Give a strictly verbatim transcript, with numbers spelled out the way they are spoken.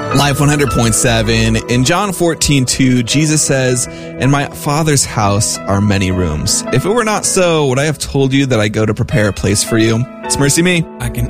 Life one hundred point seven. In John fourteen two, Jesus says, "In my Father's house are many rooms. If it were not so, would I have told you that I go to prepare a place for you?" It's Mercy Me. I can